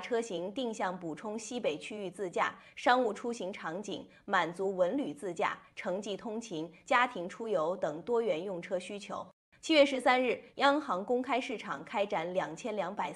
车型定向补充西北区域自驾、商务出行场景，满足文旅自驾、城际通勤、家庭出游等多元用车需求。7月13日，央行公开市场开展2200